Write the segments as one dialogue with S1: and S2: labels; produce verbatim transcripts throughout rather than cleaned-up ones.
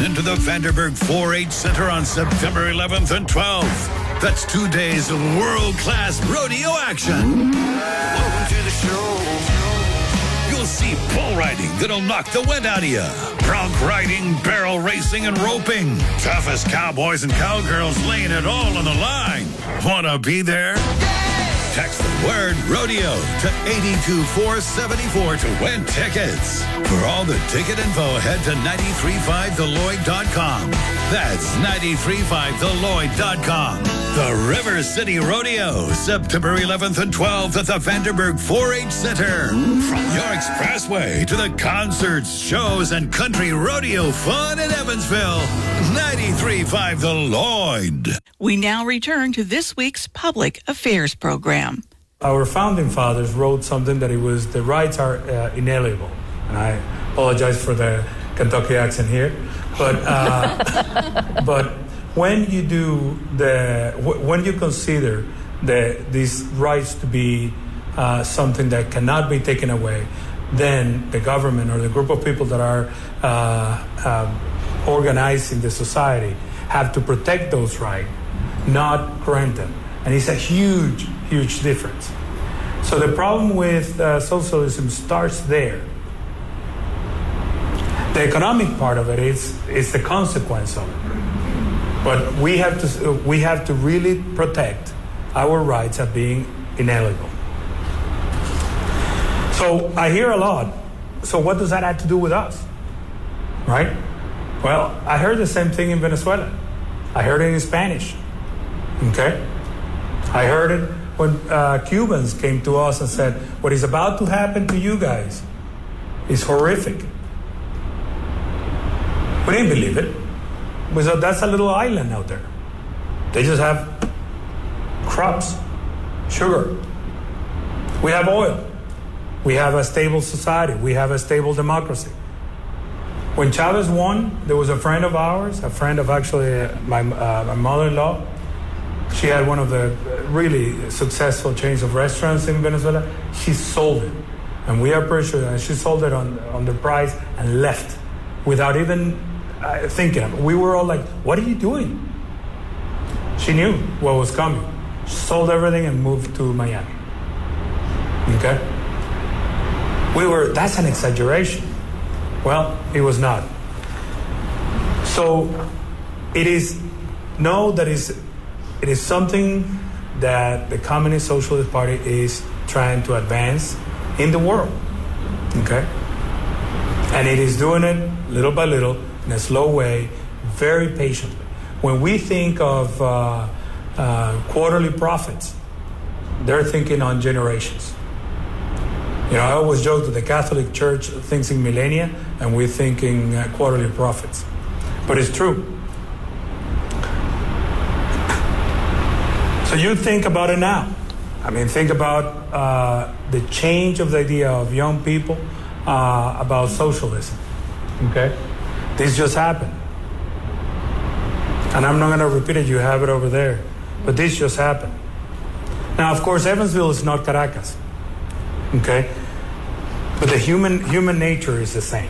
S1: into the Vanderburg four H Center on September eleventh and twelfth. That's two days of world-class rodeo action. Welcome to the show. You'll see bull riding that'll knock the wind out of you. Bronc riding, barrel racing, and roping. Toughest cowboys and cowgirls laying it all on the line. Wanna be there? Text the word rodeo to eight two four seven four to win tickets. For all the ticket info, head to nine three five the lloyd dot com. That's nine three five the lloyd dot com. The River City Rodeo, September eleventh and twelfth at the Vanderburg four H Center. From your expressway to the concerts, shows, and country rodeo fun in Evansville. nine three five the Lloyd.
S2: We now return to this week's Public Affairs program.
S3: Our founding fathers wrote something that it was, the rights are uh, inalienable. And I apologize for the Kentucky accent here. But uh, but when you do the, when you consider the, these rights to be uh, something that cannot be taken away, then the government or the group of people that are uh, um, organizing the society have to protect those rights, not grant them. And it's a huge, huge difference. So the problem with uh, socialism starts there. The economic part of it is, is the consequence of it. But we have to, we have to really protect our rights of being inalienable. So I hear a lot. So what does that have to do with us? Right? Well, I heard the same thing in Venezuela. I heard it in Spanish. Okay? I heard it when uh, Cubans came to us and said, what is about to happen to you guys is horrific. We didn't believe it. We said, that's a little island out there. They just have crops, sugar. We have oil. We have a stable society. We have a stable democracy. When Chavez won, there was a friend of ours, a friend of actually uh, my, uh, my mother-in-law. She had one of the really successful chains of restaurants in Venezuela. She sold it. And we are pretty sure that she sold it on, on the price and left without even uh, thinking of it. We were all like, what are you doing? She knew what was coming. She sold everything and moved to Miami. Okay? We were, that's an exaggeration. Well, it was not. So it is, no, that is, it is something that the Communist Socialist Party is trying to advance in the world. Okay? And it is doing it little by little, in a slow way, very patiently. When we think of uh, uh, quarterly profits, they're thinking on generations. You know, I always joke that the Catholic Church thinks in millennia, and we're thinking uh, quarterly profits. But it's true. So you think about it now. I mean, think about uh, the change of the idea of young people uh, about socialism. Okay? This just happened. And I'm not going to repeat it. You have it over there. But this just happened. Now, of course, Evansville is not Caracas. Okay? But the human human nature is the same.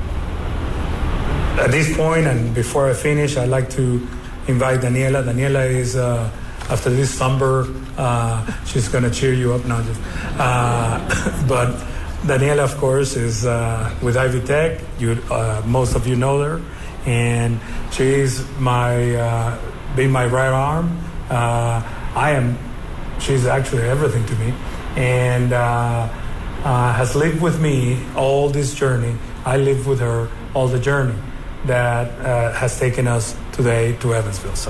S3: At this point, and before I finish, I'd like to invite Daniela. Daniela is, uh, after this somber, uh, she's going to cheer you up now. Just, uh, but Daniela, of course, is uh, with Ivy Tech. You, uh, most of you know her. And she's my, uh, being my right arm. Uh, I am, she's actually everything to me. And uh, uh, has lived with me all this journey. I live with her all the journey that uh, has taken us today to Evansville. So.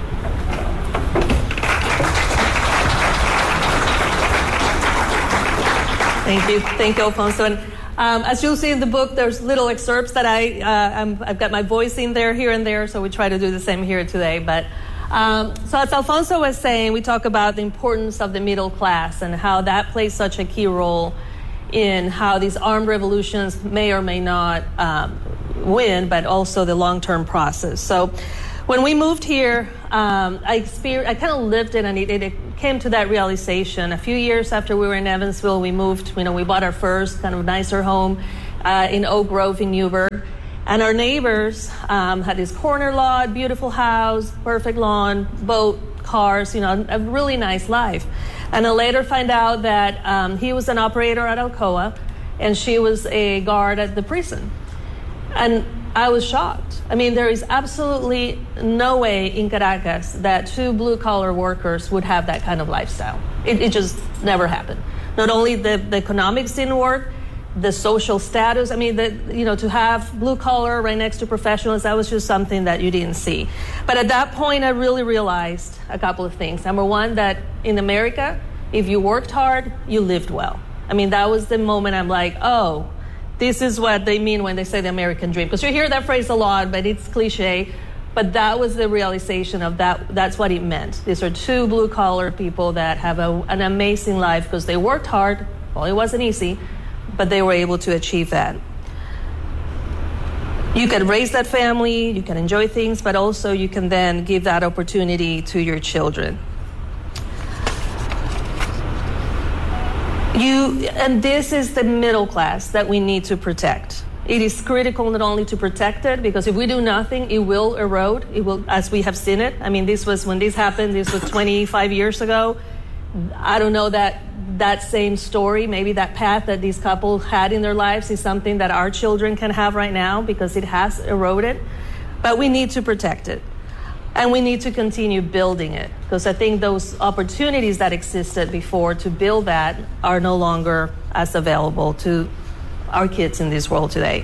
S4: Thank you. Thank you, Alfonso. And um, as you'll see in the book, there's little excerpts that I, uh, I'm, I've got my voice in there, here and there, so we try to do the same here today. But um, so as Alfonso was saying, we talk about the importance of the middle class and how that plays such a key role in how these armed revolutions may or may not um, win, but also the long-term process. So when we moved here, um, I experienced, I kind of lived it, and it, it came to that realization. A few years after we were in Evansville, we moved, you know, we bought our first kind of nicer home uh, in Oak Grove in Newburgh. And our neighbors um, had this corner lot, beautiful house, perfect lawn, boat, cars, you know, a really nice life. And I later find out that um, he was an operator at Alcoa, and she was a guard at the prison. And I was shocked. I mean, there is absolutely no way in Caracas that two blue-collar workers would have that kind of lifestyle. It, it just never happened. Not only the, the economics didn't work, the social status, I mean, the, you know, to have blue-collar right next to professionals, that was just something that you didn't see. But at that point, I really realized a couple of things. Number one, that in America, if you worked hard, you lived well. I mean, that was the moment I'm like, oh, this is what they mean when they say the American dream. Because you hear that phrase a lot, but it's cliche. But that was the realization of that. That's what it meant. These are two blue-collar people that have a, an amazing life because they worked hard. Well, it wasn't easy, but they were able to achieve that. You can raise that family, you can enjoy things, but also you can then give that opportunity to your children. You, and this is the middle class that we need to protect. It is critical not only to protect it, because if we do nothing, it will erode. It will, as we have seen it. I mean, this was, when this happened, this was twenty-five years ago. I don't know that that same story, maybe that path that these couples had in their lives is something that our children can have right now, because it has eroded. But we need to protect it. And we need to continue building it, because I think those opportunities that existed before to build that are no longer as available to our kids in this world today.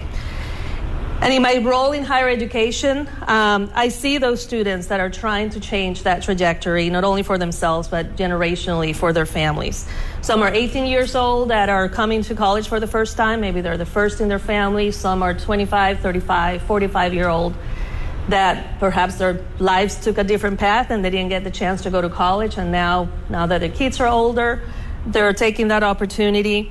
S4: And in my role in higher education, um, I see those students that are trying to change that trajectory, not only for themselves, but generationally for their families. Some are eighteen years old that are coming to college for the first time. Maybe they're the first in their family. Some are twenty-five, thirty-five, forty-five-year-old that perhaps their lives took a different path and they didn't get the chance to go to college. And now, now that their kids are older, they're taking that opportunity.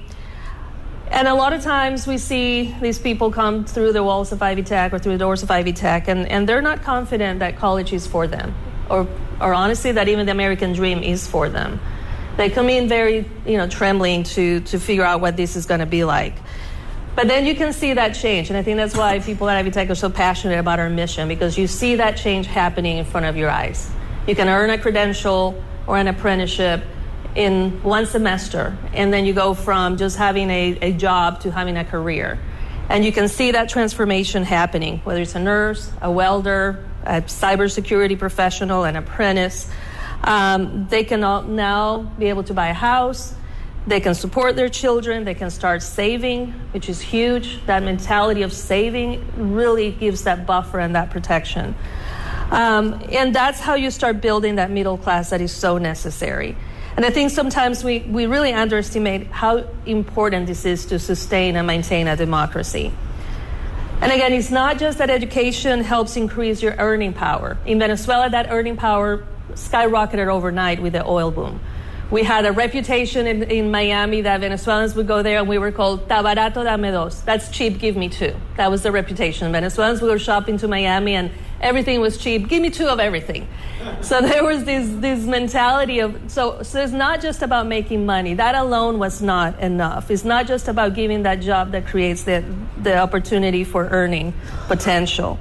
S4: And a lot of times we see these people come through the walls of Ivy Tech or through the doors of Ivy Tech, and, and they're not confident that college is for them, or, or honestly that even the American dream is for them. They come in very, you know, trembling to, to figure out what this is going to be like. But then you can see that change, and I think that's why people at Ivy Tech are so passionate about our mission, because you see that change happening in front of your eyes. You can earn a credential or an apprenticeship in one semester, and then you go from just having a, a job to having a career. And you can see that transformation happening, whether it's a nurse, a welder, a cybersecurity professional, an apprentice. Um, they can all now be able to buy a house. They can support their children. They can start saving, which is huge. That mentality of saving really gives that buffer and that protection. Um, and that's how you start building that middle class that is so necessary. And I think sometimes we, we really underestimate how important this is to sustain and maintain a democracy. And again, it's not just that education helps increase your earning power. In Venezuela, that earning power skyrocketed overnight with the oil boom. We had a reputation in, in Miami that Venezuelans would go there and we were called "Ta barato, dame dos." That's cheap, give me two. That was the reputation. Venezuelans would go shopping to Miami and everything was cheap. Give me two of everything. So there was this this mentality of, so, so it's not just about making money. That alone was not enough. It's not just about giving that job that creates the, the opportunity for earning potential.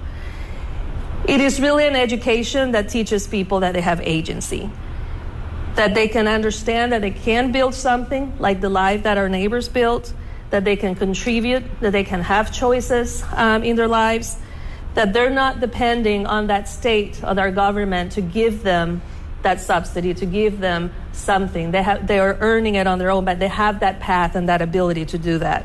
S4: It is really an education that teaches people that they have agency, that they can understand that they can build something like the life that our neighbors built, that they can contribute, that they can have choices um, in their lives, that they're not depending on that state or their government to give them that subsidy, to give them something. They have, they are earning it on their own, but they have that path and that ability to do that.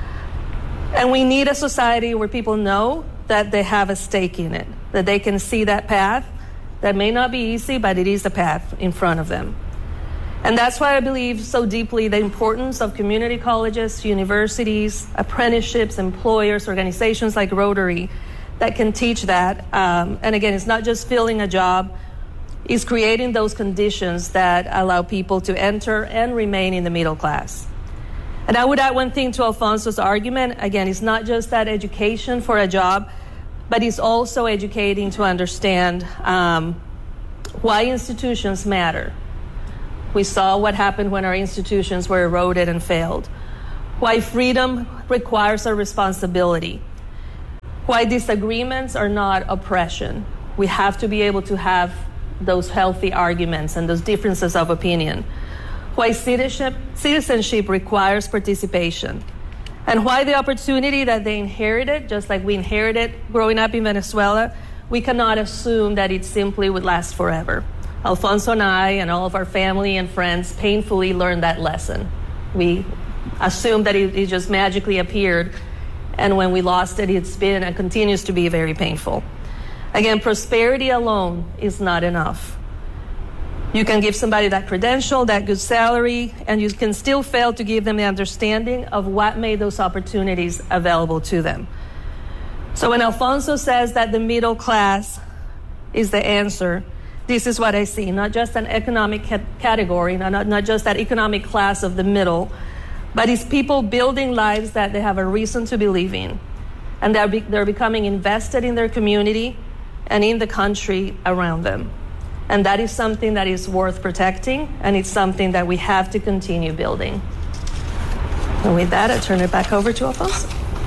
S4: And we need a society where people know that they have a stake in it, that they can see that path. That may not be easy, but it is the path in front of them. And that's why I believe so deeply the importance of community colleges, universities, apprenticeships, employers, organizations like Rotary that can teach that. Um, and again, it's not just filling a job, it's creating those conditions that allow people to enter and remain in the middle class. And I would add one thing to Alfonso's argument. Again, it's not just that education for a job, but it's also educating to understand um, why institutions matter. We saw what happened when our institutions were eroded and failed. Why freedom requires a responsibility. why disagreements are not oppression. We have to be able to have those healthy arguments and those differences of opinion. Why citizenship, citizenship requires participation. And why the opportunity that they inherited, just like we inherited growing up in Venezuela, we cannot assume that it simply would last forever. Alfonso and I and all of our family and friends painfully learned that lesson. We assumed that it, it just magically appeared, and when we lost it, it's been and continues to be very painful. Again, prosperity alone is not enough. You can give somebody that credential, that good salary, and you can still fail to give them the understanding of what made those opportunities available to them. So when Alfonso says that the middle class is the answer, this is what I see, not just an economic ca- category, not, not just that economic class of the middle, but it's people building lives that they have a reason to believe in. And they're, be- they're becoming invested in their community and in the country around them. And that is something that is worth protecting, and it's something that we have to continue building. And with that, I turn it back over to Alfonso.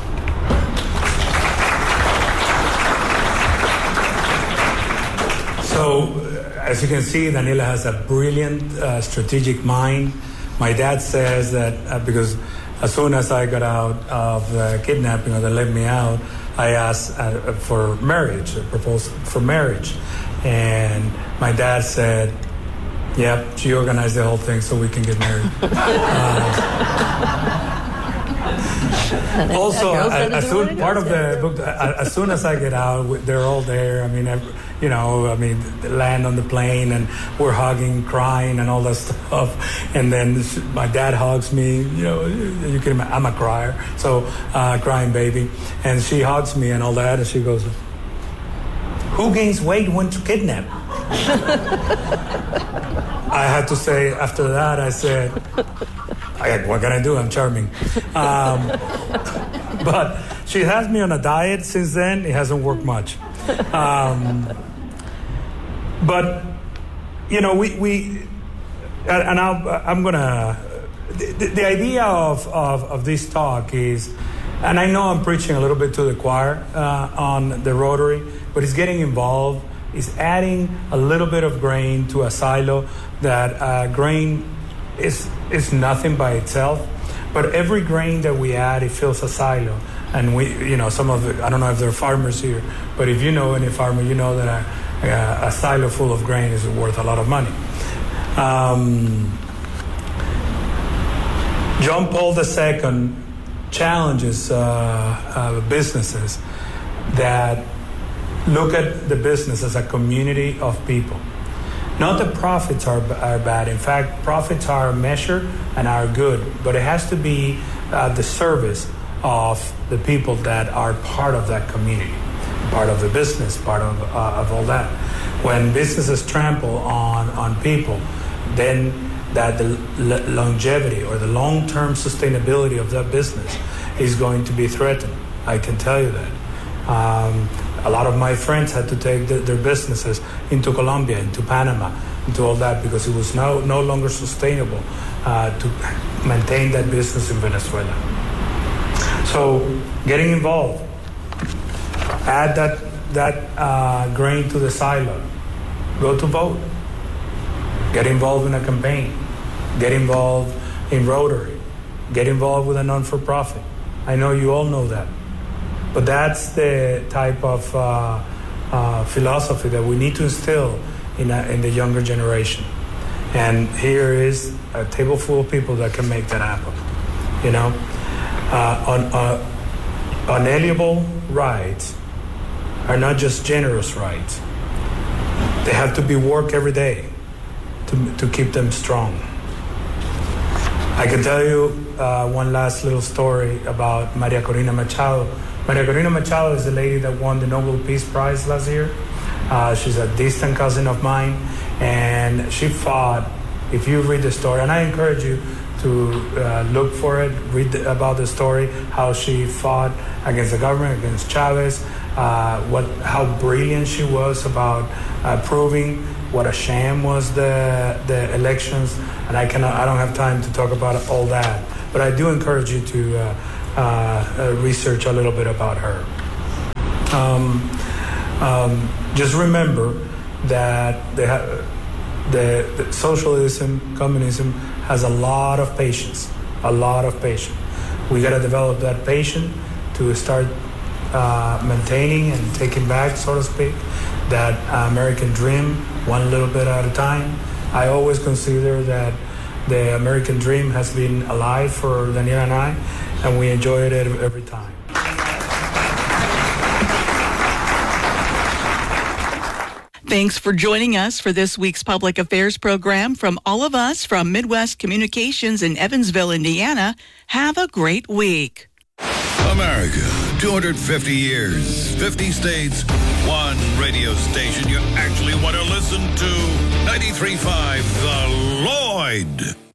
S3: So, as you can see, Daniela has a brilliant uh, strategic mind. My dad says that uh, because as soon as I got out of the kidnapping, or they let me out, I asked uh, for marriage, I proposed for marriage. And my dad said, yep, she organized the whole thing so we can get married. uh, also, as, as soon, part of the book, as soon as I get out, they're all there. I mean, every, you know, I mean, land on the plane, and we're hugging, crying, and all that stuff. And then my dad hugs me. You know, you can imagine, I'm a crier, so uh, crying baby. And she hugs me and all that, and she goes, "Who gains weight when kidnapped?" I had to say, after that, I said, I, what can I do? I'm charming. Um, but she has me on a diet since then. It hasn't worked much. Um, but, you know, we, we and I'll, I'm going to, the, the idea of, of, of this talk is, and I know I'm preaching a little bit to the choir uh, on the Rotary, but it's getting involved. It's adding a little bit of grain to a silo that uh, grain is is nothing by itself, but every grain that we add, it fills a silo. And we, you know, some of the, I don't know if there are farmers here, but if you know any farmer, you know that a, a, a silo full of grain is worth a lot of money. Um, John Paul the Second challenges uh, uh, businesses that look at the business as a community of people. Not that profits are, are bad. In fact, profits are a measure and are good, but it has to be at the service of the people that are part of that community, part of the business, part of, uh, of all that. When businesses trample on, on people, then that the l- longevity or the long-term sustainability of that business is going to be threatened. I can tell you that. Um, a lot of my friends had to take the, their businesses into Colombia, into Panama, into all that, because it was no, no longer sustainable uh, to maintain that business in Venezuela. So getting involved, add that, that uh, grain to the silo, go to vote, get involved in a campaign, get involved in Rotary, get involved with a non-for-profit. I know you all know that. But that's the type of uh, uh, philosophy that we need to instill in, a, in the younger generation. And here is a table full of people that can make that happen. You know, uh, un, uh, unalienable rights are not just generous rights. They have to be worked every day to, to keep them strong. I can tell you uh, one last little story about Maria Corina Machado. Maria Corina Machado is the lady that won the Nobel Peace Prize last year. Uh, she's a distant cousin of mine, and she fought. If you read the story, and I encourage you to uh, look for it, read the, about the story, how she fought against the government, against Chavez, uh, what, how brilliant she was about uh, proving what a sham was the the elections. And I cannot, I don't have time to talk about all that, but I do encourage you to. Uh, Uh, uh, research a little bit about her. Um, um, just remember that they have, the, the socialism, communism has a lot of patience, a lot of patience. We got to develop that patience to start uh, maintaining and taking back, so to speak, that uh, American dream one little bit at a time. I always consider that the American dream has been alive for Daniela and I, and we enjoy it every time.
S2: Thanks for joining us for this week's Public Affairs program. From all of us from Midwest Communications in Evansville, Indiana, have a great week.
S1: America, two hundred fifty years, fifty states, one radio station you actually want to listen to. ninety-three point five The Lloyd.